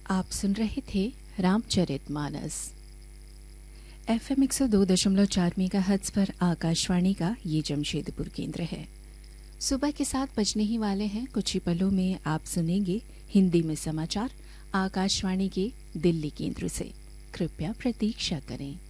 आप सुन रहे थे रामचरितमानस। FM 102.4 मेगाहर्ट्ज़ पर आकाशवाणी का ये जमशेदपुर केंद्र है। सुबह के 7 बजने ही वाले हैं। कुछ ही पलों में आप सुनेंगे हिंदी में समाचार आकाशवाणी के दिल्ली केंद्र से। कृपया प्रतीक्षा करें।